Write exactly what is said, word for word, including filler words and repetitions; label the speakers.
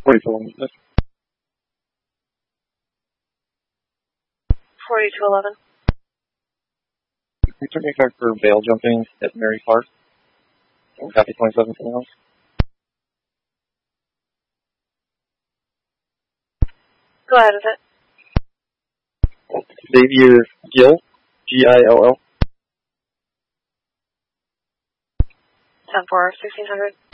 Speaker 1: forty-two eleven.
Speaker 2: forty-two eleven.
Speaker 1: Return me back for bail jumping at Mary Park. Copy twenty-seven miles.
Speaker 2: Go ahead with it.
Speaker 1: Xavier Gill, G I L L.
Speaker 2: ten four, sixteen hundred.